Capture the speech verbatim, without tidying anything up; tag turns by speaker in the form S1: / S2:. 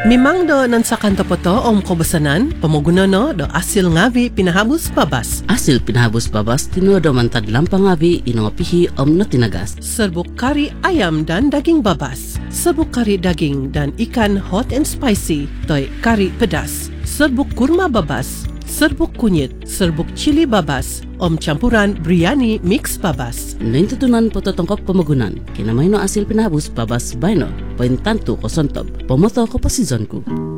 S1: Mimang do nan sa kanto po to om kobasanan, pamuguna no do asil ngavi pinahabos babas.
S2: Asil pinahabos babas, tinudo man tadlang pangabi inongapihi om na tinagas.
S1: Serbuk kari ayam dan daging babas. Serbuk kari daging dan ikan hot and spicy, toy kari pedas. Serbuk kurma babas. Serbuk kunyit, serbuk cili babas, om campuran biryani mix babas.
S2: Nain tutunan po totongkop pamagunan, kinamay no asil pinahabos babas bayno, poin tantu ko sontob, pomoto ko pasizon ko.